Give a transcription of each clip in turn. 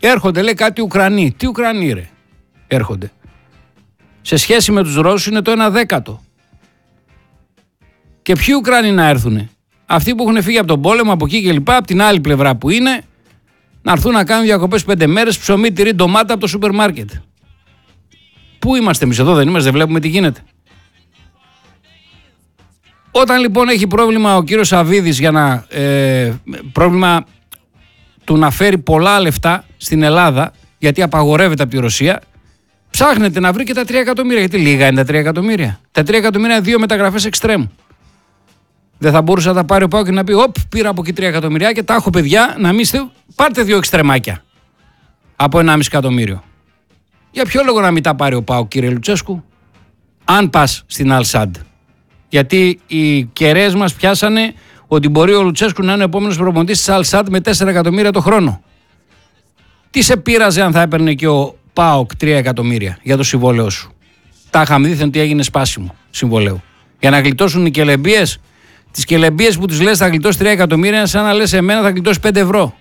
Έρχονται, λέει, κάτι Ουκρανοί. Τι Ουκρανοί, ρε, έρχονται. Σε σχέση με τους Ρώσους είναι το 1/10. Και ποιοι Ουκρανοί να έρθουνε? Αυτοί που έχουν φύγει από τον πόλεμο, από εκεί και λοιπά, από την άλλη πλευρά που είναι, να έρθουν να κάνουν διακοπές 5 μέρες, ψωμί, τυρί, ντομάτα από το σούπερ μάρκετ. Πού είμαστε εμείς, εδώ δεν είμαστε, δεν βλέπουμε τι γίνεται? Όταν λοιπόν έχει πρόβλημα ο κύριος Σαββίδης πρόβλημα του να φέρει πολλά λεφτά στην Ελλάδα, γιατί απαγορεύεται από τη Ρωσία, ψάχνετε να βρει και τα 3 εκατομμύρια. Γιατί λίγα είναι τα 3 εκατομμύρια. Τα 3 εκατομμύρια είναι 2 μεταγραφές εξτρέμου. Δεν θα μπορούσε να τα πάρει ο ΠΑΟΚ και να πει: Οπ, πήρα από εκεί 3 εκατομμύρια και τα έχω, παιδιά, να μην πάρτε 2 εξτρεμάκια από 1,5 εκατομμύριο. Για ποιο λόγο να μην τα πάρει ο ΠΑΟΚ, κύριε Λουτσέσκου, αν πας στην Αλσάντ? Γιατί οι κεραίες μας πιάσανε ότι μπορεί ο Λουτσέσκου να είναι ο επόμενος προπονητής της Αλσάντ με 4 εκατομμύρια το χρόνο. Τι σε πείραζε αν θα έπαιρνε και ο ΠΑΟΚ 3 εκατομμύρια για το συμβόλαιό σου? Τα είχαμε δίθεν ότι έγινε σπάσιμο συμβολέου. Για να γλιτώσουν οι κελεμπίες. Τις κελεμπίες που τους λες θα γλιτώσει 3 εκατομμύρια, είναι σαν να λες εμένα θα γλιτώσει 5 ευρώ.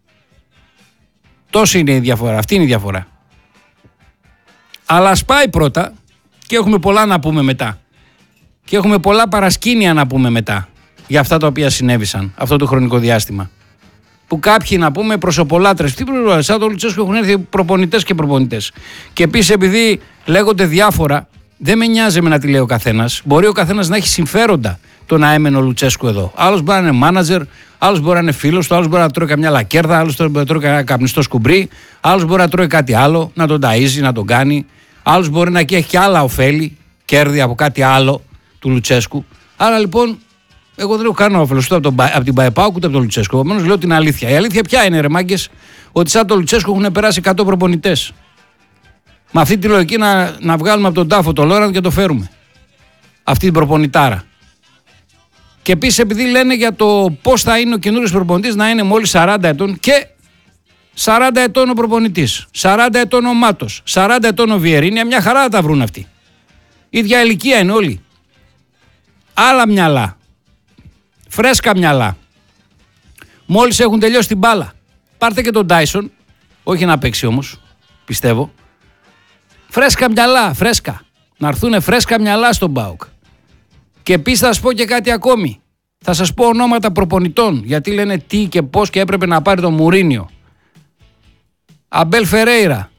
Τόση είναι η διαφορά. Αυτή είναι η διαφορά. Αλλά ας πάει πρώτα και έχουμε πολλά να πούμε μετά. Και έχουμε πολλά παρασκήνια να πούμε μετά για αυτά τα οποία συνέβησαν αυτό το χρονικό διάστημα. Που κάποιοι, να πούμε, προσωπολάτρες, τι προσωπολάτρες, σαν το Λουτσέσκου έχουν έρθει προπονητές και προπονητές. Και επίσης, επειδή λέγονται διάφορα, δεν με νοιάζει με να τη λέει ο καθένας. Μπορεί ο καθένας να έχει συμφέροντα το να έμενε ο Λουτσέσκου εδώ. Άλλος μπορεί να είναι μάνατζερ, άλλος μπορεί να είναι φίλος του, άλλος μπορεί να τρώει καμιά λακέρδα, άλλος μπορεί να τρώει κανένα καπνιστό σκουμπρί, άλλος μπορεί να τρώει κάτι άλλο, να τον ταΐζει, να τον κάνει. Άλλος μπορεί να έχει και άλλα ωφέλη, κέρδη από κάτι άλλο του Λουτσέσκου. Άρα λοιπόν, εγώ δεν έχω κανένα όφελος ούτε από την ΠΑΕΠΑΟΚ ούτε από τον Λουτσέσκου. Επομένως λέω την αλήθεια. Η αλήθεια ποια είναι, ρε μάγκες? Ότι σαν τον Λουτσέσκου έχουν περάσει 100 προπονητές. Με αυτή τη λογική να βγάλουμε από τον τάφο το Λόραντ και το φέρουμε. Αυτή την προπονητάρα. Και επίσης, επειδή λένε για το πώς θα είναι ο καινούριος προπονητής, να είναι μόλις 40 ετών και 40 ετών ο προπονητής, 40 ετών ο Μάτος, 40 ετών ο Βιερίνια, μια χαρά θα τα βρουν αυτοί. Ίδια ηλικία είναι όλοι. Άλλα μυαλά. Φρέσκα μυαλά. Μόλις έχουν τελειώσει την μπάλα. Πάρτε και τον Τάισον, όχι να παίξει όμως, πιστεύω. Φρέσκα μυαλά, φρέσκα. Να έρθουν φρέσκα μυαλά στον ΠΑΟΚ. Και επίσης θα σας πω και κάτι ακόμη. Θα σας πω ονόματα προπονητών, γιατί λένε τι και πώς και έπρεπε να πάρει τον Μουρίνιο. Αμπέλ Φερέιρα.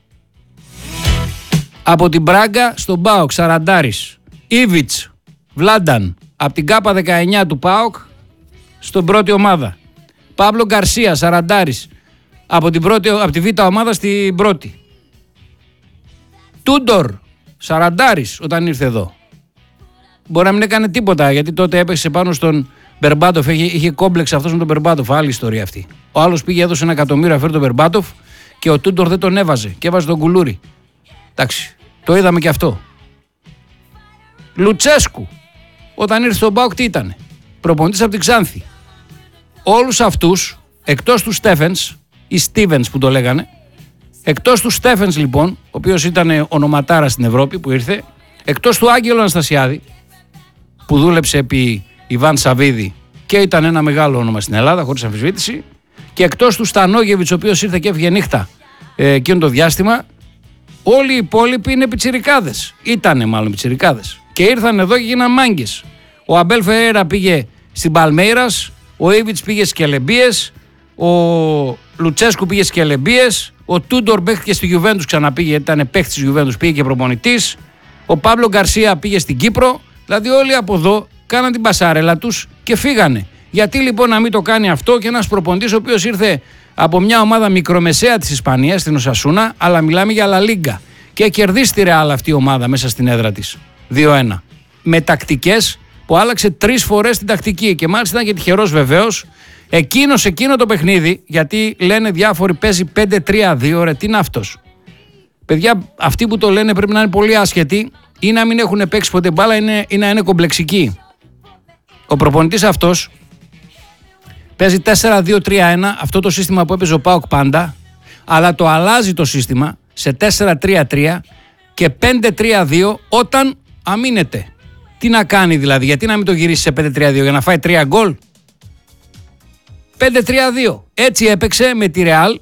Από την Μπράγκα στον ΠΑΟΚ, Σαραντάρης. Ήβιτς, Βλάνταν. Από την ΚΑΠΑ 19 του ΠΑΟΚ στην πρώτη ομάδα. Παύλο Γκαρσία, Σαραντάρης. Από τη Β' ομάδα στην πρώτη. Τούντορ, Σαραντάρης όταν ήρθε εδώ. Μπορεί να μην έκανε τίποτα, γιατί τότε έπαιξε πάνω στον Μπερμπάτοφ. Είχε κόμπλεξ αυτός με τον Μπερμπάτοφ. Άλλη ιστορία αυτή. Ο άλλος πήγε, έδωσε 1 εκατομμύριο να φέρει τον Μπερμπάτοφ και ο Τούντορ δεν τον έβαζε. Και έβαζε τον Κουλούρι. Εντάξει, το είδαμε και αυτό. Λουτσέσκου, όταν ήρθε στον ΠΑΟΚ, τι ήτανε? Προπονητής από την Ξάνθη. Όλους αυτούς, εκτός του Στέφενς ή Στίβενς που το λέγανε, εκτός του Στέφενς λοιπόν, ο οποίος ήταν ονοματάρα στην Ευρώπη που ήρθε, εκτός του Άγγελου Αναστασιάδη, που δούλεψε επί Ιβάν Σαββίδη και ήταν ένα μεγάλο όνομα στην Ελλάδα, χωρίς αμφισβήτηση, και εκτός του Στανόγεβιτς, ο οποίος ήρθε και έφυγε νύχτα εκείνο το διάστημα, όλοι οι υπόλοιποι είναι πιτσιρικάδες. Ήτανε μάλλον πιτσιρικάδες. Και ήρθαν εδώ και γίναν μάγκες. Ο Αμπέλ Φερέιρα πήγε στην Παλμέιρας, ο Ήβιτς πήγε στις Κελεμπίες, ο Λουτσέσκου πήγε στις Κελεμπίες, ο Τούντορ παίχτηκε στη Γιουβέντους, ξαναπήγε, ήταν παίχτης της Γιουβέντους, πήγε και προπονητής, ο Παύλο Γκαρσία πήγε στην Κύπρο. Δηλαδή όλοι από εδώ κάναν την πασάρελα τους και φύγανε. Γιατί λοιπόν να μην το κάνει αυτό και ένας προπονητής ο οποίος ήρθε από μια ομάδα μικρομεσαία της Ισπανίας, την Οσασούνα, αλλά μιλάμε για Λα Λίγκα. Και κερδίσει τη Ρεάλ αυτή η ομάδα μέσα στην έδρα της. 2-1. Με τακτικές που άλλαξε 3 φορές την τακτική. Και μάλιστα ήταν και τυχερός βεβαίως. Εκείνο το παιχνίδι, γιατί λένε διάφοροι παίζει 5-3-2, ρε, τι είναι αυτός? Παιδιά, αυτοί που το λένε πρέπει να είναι πολύ άσχετοι ή να μην έχουν παίξει ποτέ μπάλα ή να είναι κομπλεξικοί. Ο προπονητής αυτός παίζει 4-2-3-1, αυτό το σύστημα που έπαιζε ο ΠΑΟΚ πάντα, αλλά το αλλάζει το σύστημα σε 4-3-3 και 5-3-2 όταν αμήνεται. Τι να κάνει δηλαδή, γιατί να μην το γυρίσει σε 5-3-2, για να φάει 3 γκολ? 5-3-2. Έτσι έπαιξε με τη Ρεάλ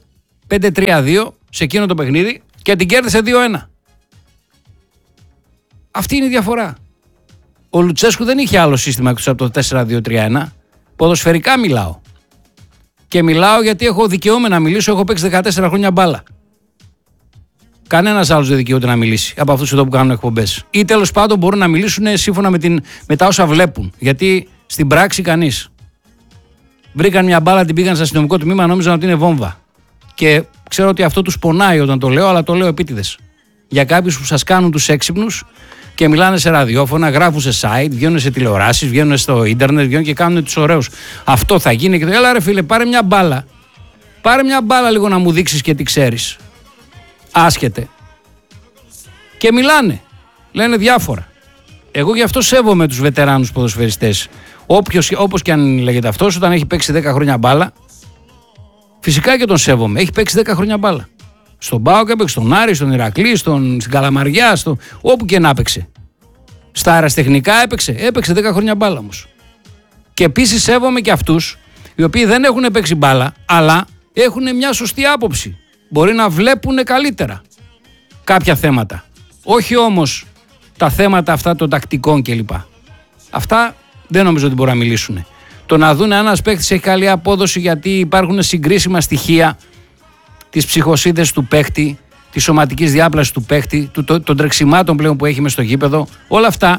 5-3-2 σε εκείνο το παιχνίδι και την κέρδισε 2-1. Αυτή είναι η διαφορά. Ο Λουτσέσκου δεν είχε άλλο σύστημα εκτός από το 4-2-3-1. Ποδοσφαιρικά μιλάω. Και μιλάω γιατί έχω δικαιώμαι να μιλήσω, έχω παίξει 14 χρόνια μπάλα. Κανένας άλλος δεν δικαιούται να μιλήσει από αυτούς εδώ που κάνουν εκπομπές. Ή τέλος πάντων μπορούν να μιλήσουν σύμφωνα με τα όσα βλέπουν. Γιατί στην πράξη κανείς. Βρήκαν μια μπάλα, την πήγαν στο αστυνομικό τμήμα, νόμιζαν ότι είναι βόμβα. Και ξέρω ότι αυτό τους πονάει όταν το λέω, αλλά το λέω επίτηδες. Για κάποιους που σας κάνουν τους έξυπνους και μιλάνε σε ραδιόφωνα, γράφουν σε site, βγαίνουν σε τηλεοράσεις, βγαίνουν στο ίντερνετ, βγαίνουν και κάνουν τους ωραίους. Αυτό θα γίνει και το. Έλα ρε φίλε, πάρε μια μπάλα. Πάρε μια μπάλα λίγο να μου δείξεις και τι ξέρεις. Άσχετε. Και μιλάνε. Λένε διάφορα. Εγώ γι' αυτό σέβομαι τους βετεράνους ποδοσφαιριστές. Όπως και αν λέγεται αυτός, όταν έχει παίξει 10 χρόνια μπάλα, φυσικά και τον σέβομαι. Έχει παίξει 10 χρόνια μπάλα. Στον ΠΑΟΚ έπαιξε, στον Άρη, στον Ηρακλή, στην Καλαμαριά, όπου και να έπαιξε. Στα αεραστεχνικά έπαιξε 10 χρόνια μπάλα όμως. Και επίσης σέβομαι και αυτούς οι οποίοι δεν έχουν παίξει μπάλα, αλλά έχουν μια σωστή άποψη. Μπορεί να βλέπουν καλύτερα κάποια θέματα. Όχι όμως τα θέματα αυτά των τακτικών κλπ. Αυτά δεν νομίζω ότι μπορούν να μιλήσουν. Το να δουν αν ένας παίκτης έχει καλή απόδοση γιατί υπάρχουν συγκρίσιμα στοιχεία της ψυχοσύνθεσης του παίκτη, της σωματικής διάπλασης του παίκτη, των τρεξιμάτων πλέον που έχει μες στο γήπεδο, όλα αυτά.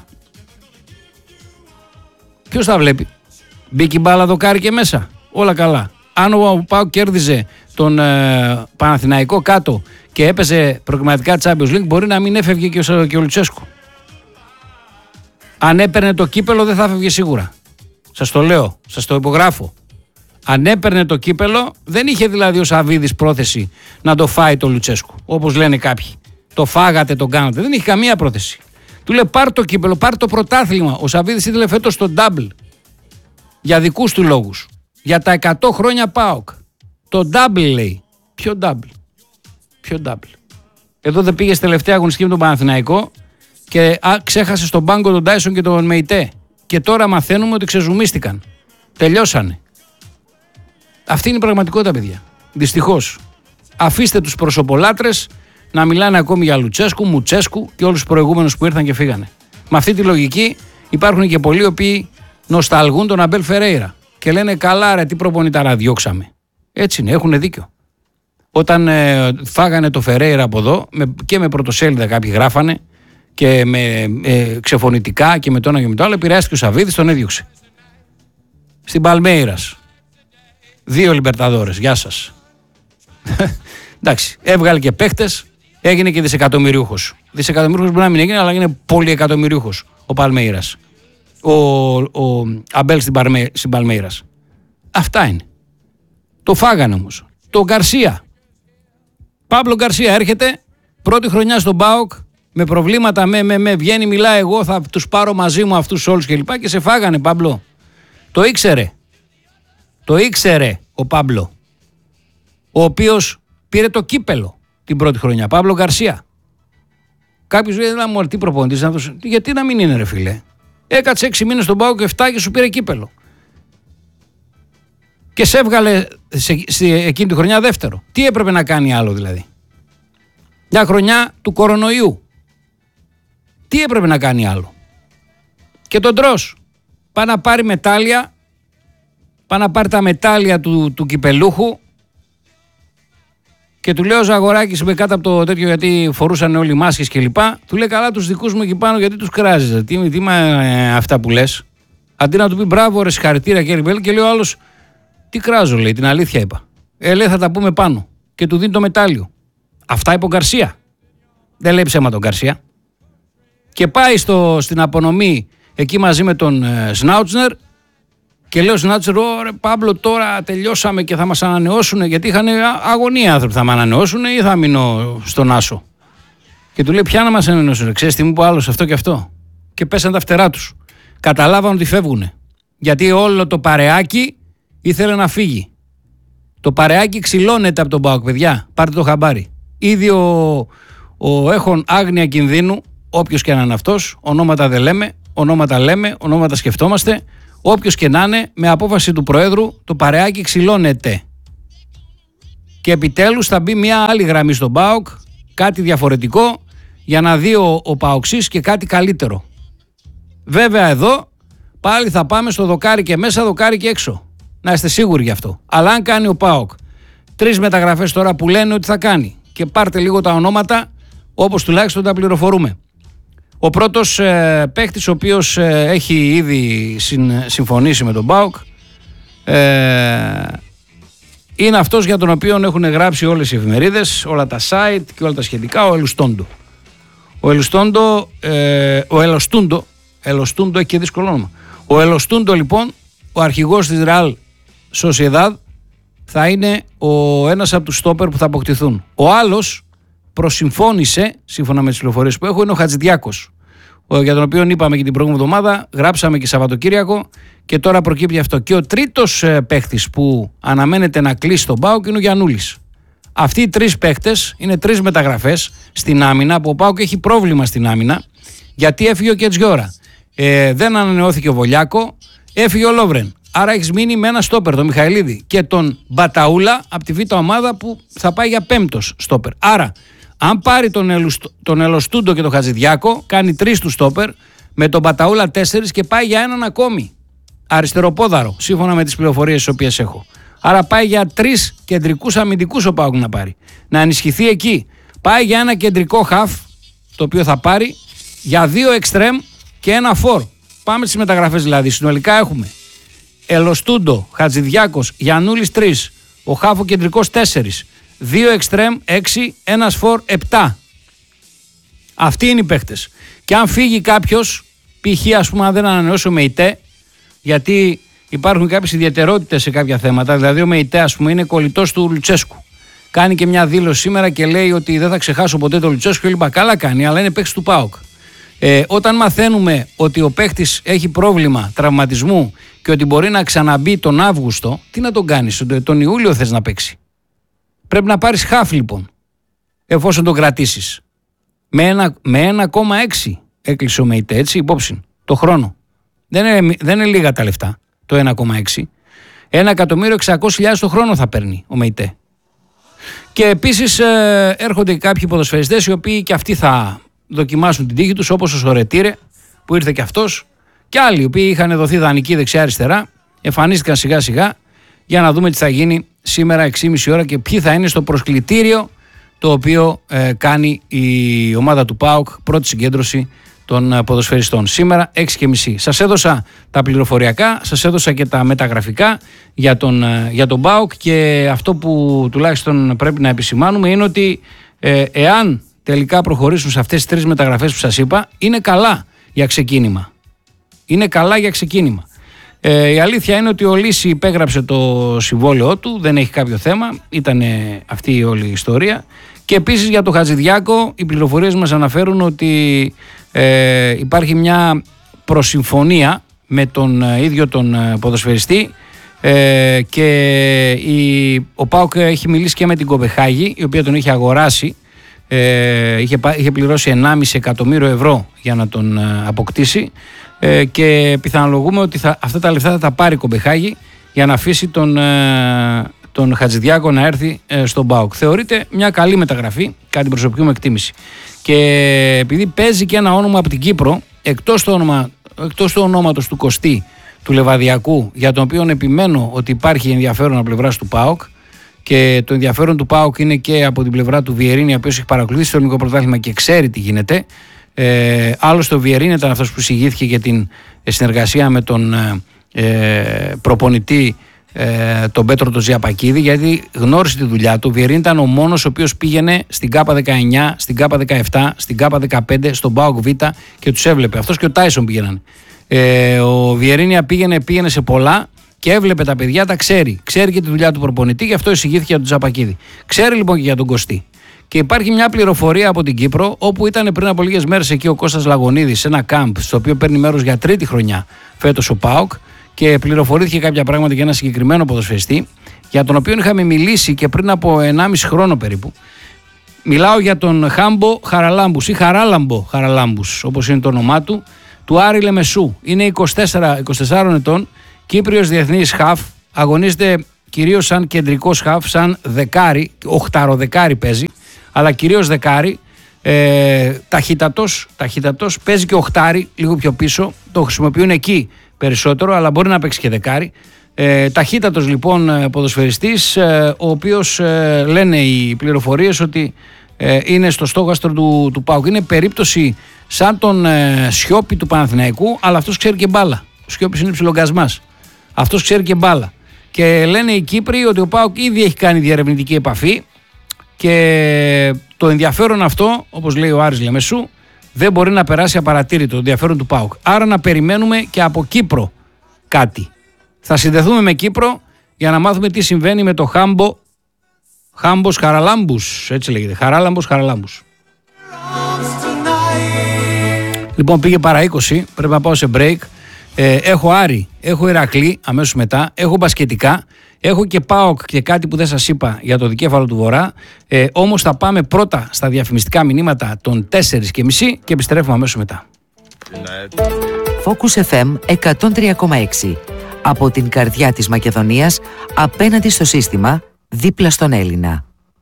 Ποιος τα βλέπει? Μπήκε η μπάλα δοκάρι και μέσα. Όλα καλά. Αν ο ΠΑΟΚ κέρδιζε τον Παναθηναϊκό κάτω και έπαιζε προκριματικά Champions League, μπορεί να μην έφευγε και ο Λουτσέσκου. Αν έπαιρνε το κύπελο δεν θα έφευγε σίγουρα. Σας το λέω, σας το υπογράφω. Αν έπαιρνε το κύπελο, δεν είχε δηλαδή ο Σαββίδης πρόθεση να το φάει το Λουτσέσκου. Όπως λένε κάποιοι. Το φάγατε, το κάνατε. Δεν είχε καμία πρόθεση. Του λέει πάρ το κύπελο, πάρ το πρωτάθλημα. Ο Σαββίδης ήθελε φέτος το double. Για δικούς του λόγους. Για τα 100 χρόνια ΠΑΟΚ. Το double λέει. Ποιο double? Ποιο double? Εδώ δεν πήγε στη τελευταία αγωνιστική με τον Παναθηναϊκό και ξέχασε στον πάγκο τον Τάισον και τον Μεϊτέ. Και τώρα μαθαίνουμε ότι ξεζουμίστηκαν. Τελειώσανε. Αυτή είναι η πραγματικότητα, παιδιά. Δυστυχώς. Αφήστε τους προσωπολάτρες να μιλάνε ακόμη για Λουτσέσκου, Μουτσέσκου και όλους τους προηγούμενους που ήρθαν και φύγανε. Με αυτή τη λογική υπάρχουν και πολλοί οι οποίοι νοσταλγούν τον Αμπέλ Φερέιρα και λένε καλά ρε τι προπονητάρα διώξαμε. Έτσι είναι, έχουν δίκιο. Όταν φάγανε το Φερέιρα από εδώ και με πρωτοσέλιδα κάποιοι γράφανε και με ξεφωνητικά και με το ένα και με το άλλο, επηρεάστηκε ο Σαββίδης, τον έδιωξε. Στην Παλμέιρας. 2 Λιμπερταδόρες, γεια σας. Εντάξει, έβγαλε και παίχτες, έγινε και δισεκατομμυριούχος. Δισεκατομμυριούχος μπορεί να μην έγινε, αλλά είναι πολυεκατομμυριούχος ο Παλμέιρας. Ο Αμπέλ στην Παλμέιρας. Αυτά είναι. Το φάγανε όμως. Το Γκαρσία. Παύλο Γκαρσία έρχεται, πρώτη χρονιά στον ΠΑΟΚ, με προβλήματα, βγαίνει, μιλάει, εγώ θα τους πάρω μαζί μου αυτούς όλους κλπ. Και σε φάγανε, Παύλο. Το ήξερε. Το ήξερε ο Παύλο. Ο οποίος πήρε το κύπελο την πρώτη χρονιά. Παύλο Γκαρσία. Κάποιος λέει, να μου τι προπονητής να δώσει. Γιατί να μην είναι ρε φίλε. Έκατσε 6 μήνες στον ΠΑΟΚ και 7 και σου πήρε κύπελο. Και σε έβγαλε εκείνη τη χρονιά δεύτερο. Τι έπρεπε να κάνει άλλο δηλαδή? Μια χρονιά του κορονοϊού. Τι έπρεπε να κάνει άλλο? Και τον τρως. Πάει να πάρει μετάλλια. Πάει να πάρει τα μετάλλια του κυπελούχου. Και του λέω ο Ζαγοράκης με κάτω από το τέτοιο, γιατί φορούσαν όλοι μάσκες και λοιπά. Του λέει καλά τους δικούς μου εκεί πάνω γιατί τους κράζεις. Τι αυτά που λες. Αντί να του πει μπράβο ρε συγχαρητήρια και λέει ο άλλος τι κράζω, λέει, την αλήθεια είπα. Λέει θα τα πούμε πάνω. Και του δίνει το μετάλλιο. Αυτά είπε ο Γκαρσία. Δεν λέει ψέμα τον Γκαρσία. Και πάει στην απονομή εκεί μαζί με τον Σνάουτσνερ. Και λέει ο Σνάουτσνερ, ρε Παύλο, τώρα τελειώσαμε και θα μας ανανεώσουν. Γιατί είχαν αγωνία άνθρωποι. Θα με ανανεώσουν ή θα μείνω στον Άσο. Και του λέει, ποια να μας ανανεώσουν. Ξέρεις τι μου είπε ο άλλος, αυτό και αυτό. Και πέσαν τα φτερά τους. Καταλάβαν ότι φεύγουν. Γιατί όλο το παρεάκι ήθελε να φύγει. Το παρεάκι ξυλώνεται από τον ΠΑΟΚ, παιδιά. Πάρτε το χαμπάρι. Ήδη ο έχων άγνοια κινδύνου, όποιος και να είναι αυτός, ονόματα δεν λέμε, ονόματα λέμε, ονόματα σκεφτόμαστε. Όποιος και να είναι, με απόφαση του Προέδρου, το παρεάκι ξυλώνεται. και επιτέλους θα μπει μια άλλη γραμμή στον ΠΑΟΚ, κάτι διαφορετικό, για να δει ο ΠΑΟΚΣής και κάτι καλύτερο. Βέβαια εδώ πάλι θα πάμε στο δοκάρι και μέσα, δοκάρι και έξω. Να είστε σίγουροι γι' αυτό. Αλλά αν κάνει ο ΠΑΟΚ 3 μεταγραφές τώρα που λένε ότι θα κάνει, και πάρτε λίγο τα ονόματα όπως τουλάχιστον τα πληροφορούμε. Ο πρώτος παίκτης ο οποίος έχει ήδη συμφωνήσει με τον ΠΑΟΚ είναι αυτός για τον οποίο έχουν γράψει όλες οι εφημερίδες, όλα τα site και όλα τα σχετικά, ο Ελουστούντο. Ο Ελουστούντο έχει και δύσκολο όνομα. Ο Ελουστούντο λοιπόν, ο αρχηγός της Real Sociedad, θα είναι ένας από τους στόπερ που θα αποκτηθούν. Ο άλλος προσυμφώνησε, σύμφωνα με τις πληροφορίες που έχω, είναι ο Χατζηδιάκος, για τον οποίο είπαμε και την προηγούμενη εβδομάδα, γράψαμε και Σαββατοκύριακο και τώρα προκύπτει αυτό. Και ο τρίτος παίχτης που αναμένεται να κλείσει τον ΠΑΟΚ είναι ο Γιαννούλης. Αυτοί οι 3 παίχτες είναι 3 μεταγραφές στην άμυνα, που ο ΠΑΟΚ έχει πρόβλημα στην άμυνα, γιατί έφυγε ο Κετζιόρα. Δεν ανανεώθηκε ο Βολιάκο, έφυγε ο Λόβρεν. Άρα έχεις μείνει με ένα στόπερ, τον Μιχαηλίδη, και τον Μπαταούλα από τη Β' ομάδα που θα πάει για 5ος στόπερ. Άρα, αν πάρει τον Ελουστούντο και τον Χατζηδιάκο, κάνει 3 του στόπερ, με τον Μπαταούλα 4 και πάει για έναν ακόμη αριστεροπόδαρο, σύμφωνα με τις πληροφορίες τις οποίες έχω. Άρα πάει για 3 κεντρικούς αμυντικούς ο ΠΑΟΚ να πάρει. Να ενισχυθεί εκεί. Πάει για ένα κεντρικό χαφ, το οποίο θα πάρει, για 2 εξτρέμ και ένα φορ. Πάμε στις μεταγραφές δηλαδή. Συνολικά έχουμε Ελουστούντο, Χατζηδιάκος, Γιαννούλης 3, ο χάφο κεντρικός 4, 2 εξτρέμ 6, ένας φορ 7. Αυτοί είναι οι παίχτες. Και αν φύγει κάποιος, π.χ. ας πούμε αν δεν ανανεώσει ο Μεϊτέ, γιατί υπάρχουν κάποιες ιδιαιτερότητες σε κάποια θέματα, δηλαδή ο Μεϊτέ ας πούμε είναι κολλητός του Λουτσέσκου. Κάνει και μια δήλωση σήμερα και λέει ότι δεν θα ξεχάσω ποτέ τον Λουτσέσκου και καλά κάνει, αλλά είναι παίχτης του ΠΑΟΚ. Όταν μαθαίνουμε ότι ο παίχτης έχει πρόβλημα τραυματισμού και ότι μπορεί να ξαναμπεί τον Αύγουστο, τι να τον κάνεις, τον Ιούλιο θες να παίξει. Πρέπει να πάρεις χαφ λοιπόν, εφόσον τον κρατήσεις. Με 1,6 έκλεισε ο Μεϊτέ, έτσι, υπόψη, το χρόνο. Δεν είναι λίγα τα λεφτά, το 1,6. 1.600.000 το χρόνο θα παίρνει ο Μεϊτέ. Και επίσης έρχονται κάποιοι ποδοσφαιριστές οι οποίοι και αυτοί θα δοκιμάσουν την τύχη τους, όπως ο Σορετήρε που ήρθε και αυτός, και άλλοι οι οποίοι είχαν δοθεί δανεικοί δεξιά-αριστερά, εμφανίστηκαν σιγά σιγά για να δούμε τι θα γίνει σήμερα 6.30 ώρα και ποιοι θα είναι στο προσκλητήριο το οποίο κάνει η ομάδα του ΠΑΟΚ, πρώτη συγκέντρωση των ποδοσφαιριστών. Σήμερα 6.30. Σας έδωσα τα πληροφοριακά, σας έδωσα και τα μεταγραφικά για τον ΠΑΟΚ, και αυτό που τουλάχιστον πρέπει να επισημάνουμε είναι ότι εάν τελικά προχωρήσουν σε αυτές τις 3 μεταγραφές που σας είπα, είναι καλά για ξεκίνημα. Είναι καλά για ξεκίνημα. Η αλήθεια είναι ότι ο Λύση υπέγραψε το συμβόλαιό του, δεν έχει κάποιο θέμα, ήταν αυτή η όλη η ιστορία. Και επίσης για το Χατζηδιάκο οι πληροφορίες μας αναφέρουν ότι υπάρχει μια προσυμφωνία με τον ίδιο τον ποδοσφαιριστή, και ο ΠΑΟΚ έχει μιλήσει και με την Κοπεχάγη, η οποία τον είχε αγοράσει. Είχε πληρώσει 1,5 εκατομμύριο ευρώ για να τον αποκτήσει, και πιθανολογούμε ότι αυτά τα λεφτά θα τα πάρει η Κοπεχάγη για να αφήσει τον Χατζηδιάκο να έρθει στον ΠΑΟΚ. Θεωρείται μια καλή μεταγραφή κατά την προσωπική μου εκτίμηση, και επειδή παίζει και ένα όνομα από την Κύπρο, εκτός του ονόματος του Κωστή του Λεβαδιακού, για τον οποίο επιμένω ότι υπάρχει ενδιαφέρον από πλευράς του ΠΑΟΚ, και το ενδιαφέρον του ΠΑΟΚ είναι και από την πλευρά του Βιερίνη, ο οποίος έχει παρακολουθήσει το ελληνικό πρωτάθλημα και ξέρει τι γίνεται. Άλλωστε ο Βιερίνη ήταν αυτός που εισηγήθηκε για την συνεργασία με τον προπονητή τον Πέτρο τον Ζιαπακίδη, γιατί γνώρισε τη δουλειά του. Ο Βιερίνη ήταν ο μόνος ο οποίος πήγαινε στην ΚΑΠΑ 19, στην ΚΑΠΑ 17, στην ΚΑΠΑ 15, στον ΠΑΟΚ Β και τους έβλεπε. Αυτός και ο Τάισον πήγαιναν. Ο Βιερίνη πήγαινε σε πολλά και έβλεπε τα παιδιά, τα ξέρει. Ξέρει και τη δουλειά του προπονητή, γι' αυτό εισηγήθηκε για τον Τζαπακίδη. Ξέρει λοιπόν και για τον Κωστή. Και υπάρχει μια πληροφορία από την Κύπρο, όπου ήταν πριν από λίγες μέρες εκεί ο Κώστας Λαγωνίδης σε ένα κάμπ, στο οποίο παίρνει μέρος για 3η χρονιά φέτος ο ΠΑΟΚ, και πληροφορήθηκε κάποια πράγματα για ένα συγκεκριμένο ποδοσφαιριστή, για τον οποίο είχαμε μιλήσει και πριν από 1,5 χρόνο περίπου. Μιλάω για τον Χάμπο Χαραλάμπους ή Χαράλαμπο Χαραλάμπους, όπως είναι το όνομά του, του Άρη Λεμεσού. Είναι 24 ετών, Κύπριος διεθνής χαφ, αγωνίζεται κυρίως σαν κεντρικός χαφ, σαν δεκάρι, οχταροδεκάρι παίζει, αλλά κυρίως δεκάρι, ταχύτατος, παίζει και οχτάρι λίγο πιο πίσω, το χρησιμοποιούν εκεί περισσότερο, αλλά μπορεί να παίξει και δεκάρι. Ταχύτατος λοιπόν ποδοσφαιριστής, ο οποίος λένε οι πληροφορίες ότι είναι στο στόχαστρο του ΠΑΟΚ. Είναι περίπτωση σαν τον Σιώπη του Παναθηναϊκού, αλλά αυτός ξέρει και μπάλα. Ο Σιώπης είναι ψιλογκασμάς. Αυτός ξέρει και μπάλα. Και λένε οι Κύπροι ότι ο ΠΑΟΚ ήδη έχει κάνει διαρευνητική επαφή και το ενδιαφέρον αυτό, όπως λέει ο Άρης Λεμεσού, δεν μπορεί να περάσει απαρατήρητο, το ενδιαφέρον του ΠΑΟΚ. Άρα να περιμένουμε και από Κύπρο κάτι. Θα συνδεθούμε με Κύπρο για να μάθουμε τι συμβαίνει με το Χάμπος Χαραλάμπους, έτσι λέγεται, Χαράλαμπος. Λοιπόν, πήγε παρά 20, πρέπει να πάω σε break. Έχω Άρη, έχω Ηρακλή αμέσως μετά, έχω μπασκετικά, έχω και ΠΑΟΚ και κάτι που δεν σας είπα για το δικέφαλο του Βορρά. Όμως θα πάμε πρώτα στα διαφημιστικά μηνύματα των 4:30 και επιστρέφουμε αμέσως μετά. Focus FM 103,6. Από την καρδιά της Μακεδονίας, απέναντι στο σύστημα, δίπλα στον Έλληνα.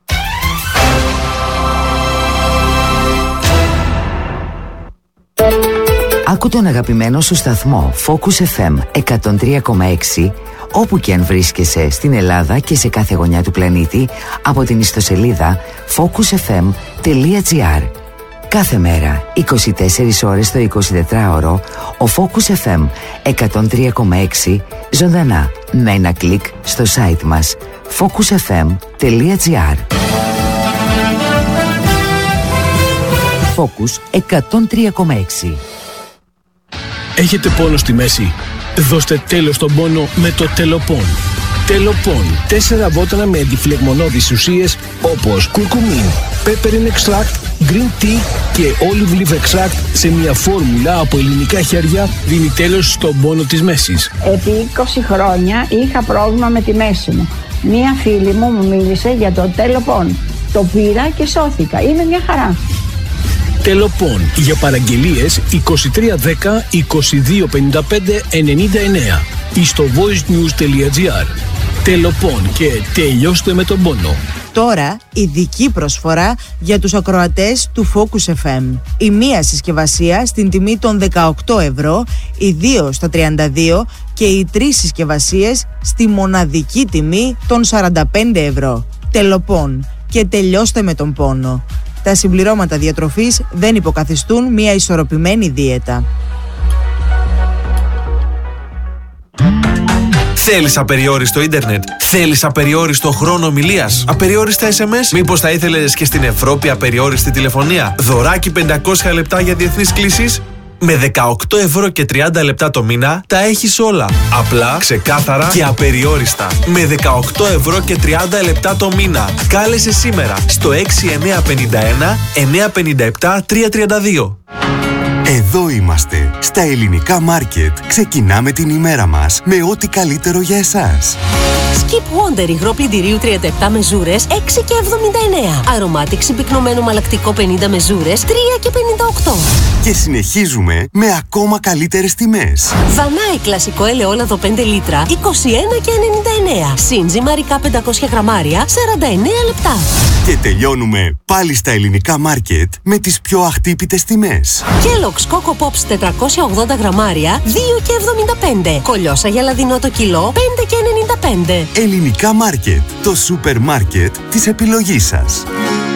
Άκου τον αγαπημένο σου σταθμό Focus FM 103,6 όπου και αν βρίσκεσαι στην Ελλάδα και σε κάθε γωνιά του πλανήτη από την ιστοσελίδα focusfm.gr. Κάθε μέρα, 24 ώρες το 24ωρο, ο Focus FM 103,6 ζωντανά με ένα κλικ στο site μας focusfm.gr. Focus 103,6. Έχετε πόνο στη μέση? Δώστε τέλος στον πόνο με το Τελοπών. Τελοπών. 4 βότανα με αντιφλεγμονώδεις ουσίες όπως κουρκουμίν, peppermint extract, green tea και olive leaf extract σε μια φόρμουλα από ελληνικά χέρια δίνει τέλος στον πόνο της μέσης. Επί 20 χρόνια είχα πρόβλημα με τη μέση μου. Μία φίλη μου μίλησε για το Τελοπών. Το πήρα και σώθηκα. Είναι μια χαρά. Τελοπών. Για παραγγελίες 2310 2255 99 ή στο voicenews.gr. Τελοπών και τελειώστε με τον πόνο. Τώρα ειδική προσφορά για τους ακροατές του Focus FM. Η μία συσκευασία στην τιμή των 18 ευρώ, οι δύο στα 32 και οι 3 συσκευασίες στη μοναδική τιμή των 45 ευρώ. Τελοπών και τελειώστε με τον πόνο. Τα συμπληρώματα διατροφής δεν υποκαθιστούν μια ισορροπημένη δίαιτα. Θέλεις απεριόριστο ίντερνετ? Θέλεις απεριόριστο χρόνο ομιλίας? Απεριόριστα SMS? Μήπως θα ήθελες και στην Ευρώπη απεριόριστη τηλεφωνία? Δωράκι 500 λεπτά για διεθνείς κλήσεις? Με 18 ευρώ και 30 λεπτά το μήνα τα έχεις όλα. Απλά, ξεκάθαρα και απεριόριστα. Με 18 ευρώ και 30 λεπτά το μήνα. Κάλεσε σήμερα στο 6951 957 332. Εδώ είμαστε, στα ελληνικά μάρκετ. Ξεκινάμε την ημέρα μας με ό,τι καλύτερο για εσάς. Skip Wonder υγρό πλυντηρίου 37 μεζούρες 6,79. Αρωμάτικ συμπυκνωμένο μαλακτικό 50 μεζούρες 3,58. Και συνεχίζουμε με ακόμα καλύτερες τιμές. Δανάη κλασικό ελαιόλαδο 5 λίτρα 21,99. Σύντζι μαρικά 500 γραμμάρια 49 λεπτά. Και τελειώνουμε πάλι στα ελληνικά μάρκετ με τις πιο αχτύπητες τιμές. Kellogg's Coco Pops 480 γραμμάρια 2,75. Κολιόσα για λαδινό το κιλό 5,95. Ελληνικά μάρκετ, το σούπερ μάρκετ της επιλογής σας.